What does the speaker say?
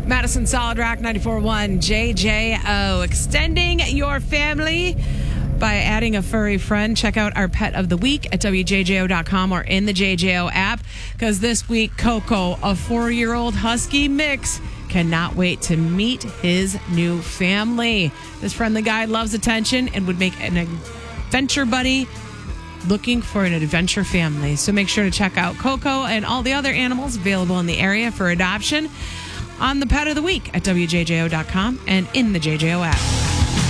Madison Solid Rock 94.1 JJO. Extending your family by adding a furry friend. Check out our pet of the week at WJJO.com or in the JJO app. Because this week, Coco, a 4-year-old husky mix, cannot wait to meet his new family. This friendly guy loves attention and would make an adventure buddy looking for an adventure family. So make sure to check out Coco and all the other animals available in the area for adoption on the pet of the week at WJJO.com and in the JJO app.